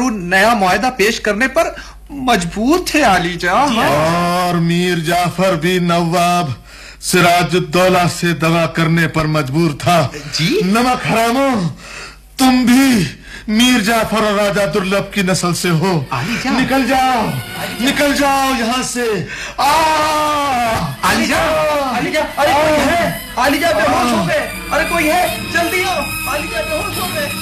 दारू नया मुआहदा पेश करने पर मजबूर थे आलीजा। और मीर जाफर भी नवाब सिराजुद्दौला से दवा करने पर मजबूर था जी। नमक हरामो, तुम भी मीर जाफर और राजा दुर्लभ की नस्ल से हो। निकल जाओ, निकल जाओ यहाँ से। आलीजा, आलीजा, अरे कोई है? आलीजा बेहोश हो गए। अरे कोई है? जल्दी आओ, आलीजा बेहोश हो गए।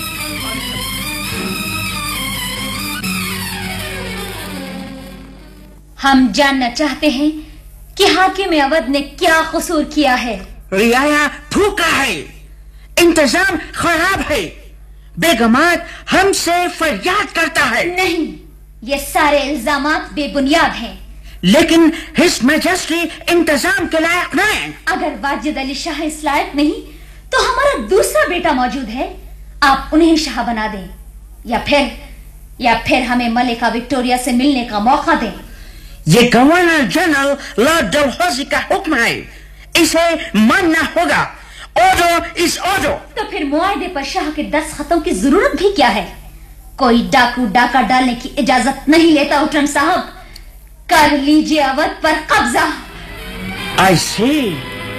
हम जानना चाहते हैं कि हाकिम अवध ने क्या कसूर किया है। रियाया भूखा है, इंतजाम खराब है, बेगमात हमसे फरियाद करता है। नहीं, ये सारे इल्जामात बेबुनियाद हैं। लेकिन हिज मैजेस्टी इंतजाम के लायक नहीं। अगर वाजिद अली शाह इस लायक नहीं तो हमारा दूसरा बेटा मौजूद है, आप उन्हें शाह बना दें या फिर हमें मलिका विक्टोरिया से मिलने का मौका दें। ये गवर्नर जनरल लॉर्ड डलहौजी का हुक्म है, इसे मानना होगा। Order is order. तो फिर मुआहदे पर शाह के दस्तखतों की जरूरत भी क्या है? कोई डाकू डाका डालने की इजाजत नहीं लेता। उटन साहब, कर लीजिए अवध पर कब्जा। आई सी।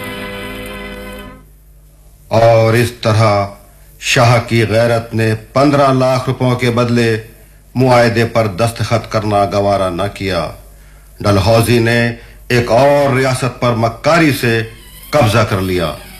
और इस तरह शाह की गैरत ने 15 लाख रुपयों के बदले मुआहदे पर दस्तखत करना गवारा न किया। डलहौजी ने एक और रियासत पर मक्कारी से कब्जा कर लिया।